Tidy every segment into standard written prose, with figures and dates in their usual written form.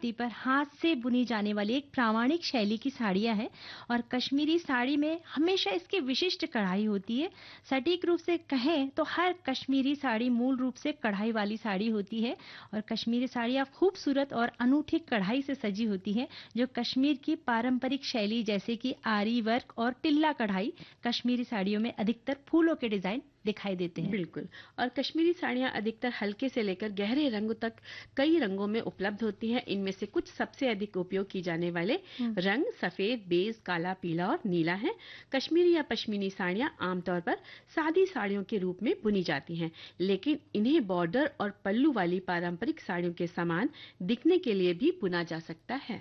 छाती पर हाथ से बुनी जाने वाली एक प्रामाणिक शैली की साड़ियाँ हैं और कश्मीरी साड़ी में हमेशा इसकी विशिष्ट कढ़ाई होती है। सटीक रूप से कहें तो हर कश्मीरी साड़ी मूल रूप से कढ़ाई वाली साड़ी होती है और कश्मीरी साड़ियाँ खूबसूरत और अनूठी कढ़ाई से सजी होती हैं, जो कश्मीर की पारंपरिक शैली जैसे कि आरी वर्क और टिल्ला कढ़ाई कश्मीरी साड़ियों में अधिकतर फूलों के डिजाइन दिखाई देते हैं। बिल्कुल। और कश्मीरी साड़ियाँ अधिकतर हल्के से लेकर गहरे रंगों तक कई रंगों में उपलब्ध होती हैं। इनमें से कुछ सबसे अधिक उपयोग की जाने वाले रंग सफेद, बेज, काला, पीला और नीला हैं। कश्मीरी या पश्मीनी साड़ियाँ आमतौर पर सादी साड़ियों के रूप में बुनी जाती हैं, लेकिन इन्हें बॉर्डर और पल्लू वाली पारंपरिक साड़ियों के समान दिखने के लिए भी बुना जा सकता है।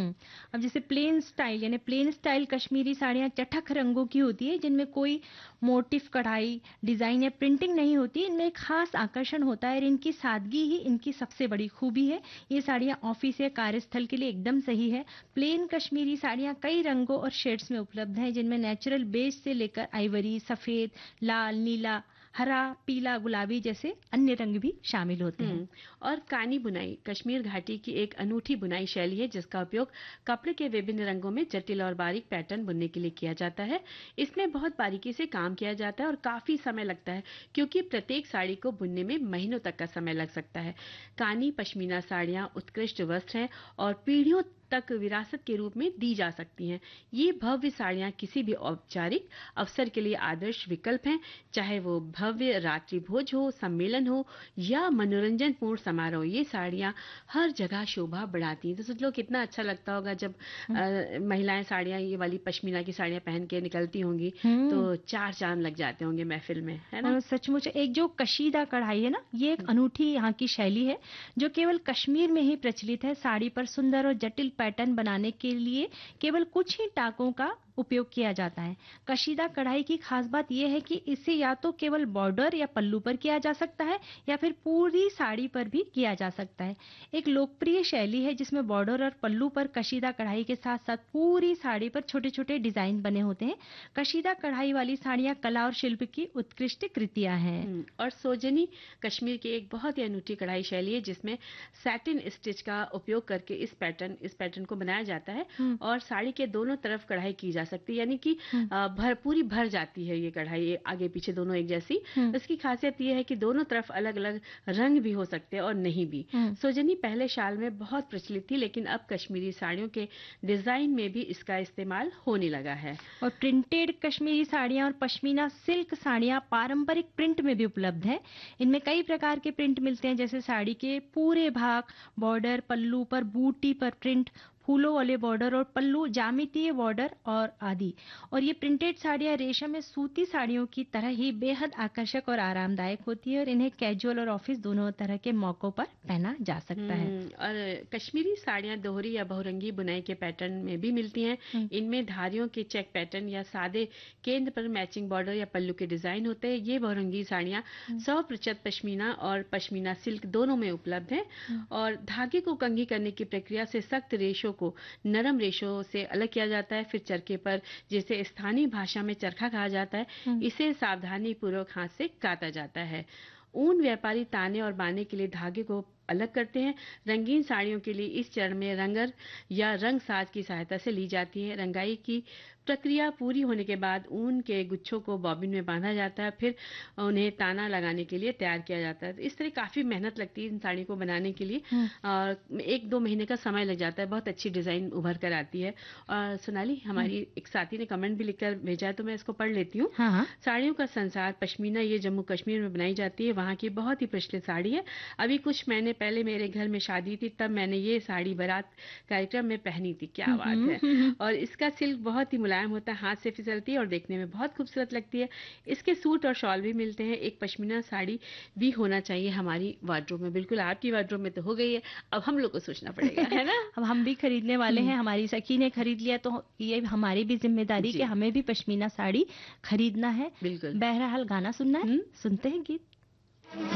अब जैसे प्लेन स्टाइल यानी प्लेन स्टाइल कश्मीरी साड़ियाँ चटक रंगों की होती है, जिनमें कोई मोटिफ, कढ़ाई, डिजाइन या प्रिंटिंग नहीं होती। इनमें एक खास आकर्षण होता है और इनकी सादगी ही इनकी सबसे बड़ी खूबी है। ये साड़ियाँ ऑफिस या कार्यस्थल के लिए एकदम सही है। प्लेन कश्मीरी साड़ियाँ कई रंगों और शेड्स में उपलब्ध हैं, जिनमें नेचुरल बेज से लेकर आइवरी, सफेद, लाल, नीला, हरा, पीला, गुलाबी जैसे अन्य रंग भी शामिल होते हैं। और कानी बुनाई कश्मीर घाटी की एक अनूठी बुनाई शैली है, जिसका उपयोग कपड़े के विभिन्न रंगों में जटिल और बारीक पैटर्न बुनने के लिए किया जाता है। इसमें बहुत बारीकी से काम किया जाता है और काफी समय लगता है, क्योंकि प्रत्येक साड़ी को बुनने में महीनों तक का समय लग सकता है। कानी पश्मीना साड़ियाँ उत्कृष्ट वस्त्र हैं और पीढ़ियों तक विरासत के रूप में दी जा सकती हैं। ये भव्य साड़ियाँ किसी भी औपचारिक अवसर के लिए आदर्श विकल्प हैं, चाहे वो भव्य रात्रि भोज हो, सम्मेलन हो या मनोरंजन पूर्ण समारोह। ये साड़ियाँ हर जगह शोभा बढ़ाती हैं। तो सोच लो कितना अच्छा लगता होगा जब महिलाएं साड़ियाँ, ये वाली पश्मीना की साड़ियाँ पहन के निकलती होंगी, तो चार चांद लग जाते होंगे महफिल में, है ना? और सचमुच एक जो कशीदा कढ़ाई है ना, ये एक अनूठी यहाँ की शैली है जो केवल कश्मीर में ही प्रचलित है। साड़ी पर सुंदर और जटिल पैटर्न बनाने के लिए केवल कुछ ही टाकों का उपयोग किया जाता है। कशीदा कढ़ाई की खास बात यह है कि इसे या तो केवल बॉर्डर या पल्लू पर किया जा सकता है या फिर पूरी साड़ी पर भी किया जा सकता है। एक लोकप्रिय शैली है जिसमें बॉर्डर और पल्लू पर कशीदा कढ़ाई के साथ साथ पूरी साड़ी पर छोटे छोटे डिजाइन बने होते हैं। कशीदा कढ़ाई वाली साड़ियाँ कला और शिल्प की उत्कृष्ट कृतियां हैं। और सोजनी कश्मीर की एक बहुत ही अनूठी कढ़ाई शैली है, जिसमें सैटिन स्टिच का उपयोग करके इस पैटर्न को बनाया जाता है और साड़ी के दोनों तरफ कढ़ाई की जा सकती है, यानी कि पूरी भर जाती है ये कढ़ाई, आगे पीछे दोनों एक जैसी। इसकी खासियत ये है कि दोनों तरफ अलग अलग रंग भी हो सकते हैं और नहीं भी। सोजनी पहले शाल में बहुत प्रचलित थी, लेकिन अब कश्मीरी साड़ियों के डिजाइन में भी इसका इस्तेमाल होने लगा है। और प्रिंटेड कश्मीरी साड़ियाँ और पश्मीना सिल्क साड़ियाँ पारंपरिक प्रिंट में भी उपलब्ध है। इनमें कई प्रकार के प्रिंट मिलते हैं, जैसे साड़ी के पूरे भाग, बॉर्डर, पल्लू पर बूटी पर प्रिंट, फूलों वाले बॉर्डर और पल्लू, ज्यामितीय बॉर्डर और आदि। और ये प्रिंटेड साड़ियाँ रेशम में सूती साड़ियों की तरह ही बेहद आकर्षक और आरामदायक होती है और इन्हें कैजुअल और ऑफिस दोनों तरह के मौकों पर पहना जा सकता है। और कश्मीरी साड़ियाँ दोहरी या बहुरंगी बुनाई के पैटर्न में भी मिलती हैं। इनमें धारियों के चेक पैटर्न या सादे केंद्र पर मैचिंग बॉर्डर या पल्लू के डिजाइन होते हैं। ये बहुरंगी साड़ियाँ 100% पश्मीना और पश्मीना सिल्क दोनों में उपलब्ध है और धागे को कंघी करने की प्रक्रिया से सख्त रेशों को नरम रेशों से अलग किया जाता है। फिर चरखे पर, जिसे स्थानीय भाषा में चरखा कहा जाता है, इसे सावधानी पूर्वक हाथ से काता जाता है। ऊन व्यापारी ताने और बाने के लिए धागे को अलग करते हैं। रंगीन साड़ियों के लिए इस चरण में रंगर या रंग साज की सहायता से ली जाती है। रंगाई की प्रक्रिया पूरी होने के बाद ऊन के गुच्छों को बॉबिन में बांधा जाता है, फिर उन्हें ताना लगाने के लिए तैयार किया जाता है। तो इस तरह काफी मेहनत लगती है इन साड़ी को बनाने के लिए और 1-2 महीने का समय लग जाता है। बहुत अच्छी डिजाइन उभर कर आती है। और सोनाली, हमारी एक साथी ने कमेंट भी लिखकर भेजा है, तो मैं इसको पढ़ लेती हूँ। साड़ियों का संसार पश्मीना, ये जम्मू कश्मीर में बनाई जाती है। वहाँ की बहुत ही प्रचलित साड़ी है। अभी कुछ महीने पहले मेरे घर में शादी थी, तब मैंने ये साड़ी बारात कार्यक्रम में पहनी थी। क्या बात है। और इसका सिल्क बहुत ही मुलायम होता है, हाथ से फिसलती है और देखने में बहुत खूबसूरत लगती है। इसके सूट और शॉल भी मिलते हैं। एक पश्मीना साड़ी भी होना चाहिए हमारी वार्डरोब में। बिल्कुल, आपकी वार्डरोब में तो हो गई है, अब हम लोग को सोचना पड़ेगा, है ना? अब हम भी खरीदने वाले हैं। हमारी सखी ने खरीद लिया, तो ये हमारी भी जिम्मेदारी कि हमें भी पश्मीना साड़ी खरीदना है। बिल्कुल। बहरहाल गाना सुनना है, सुनते हैं गीत।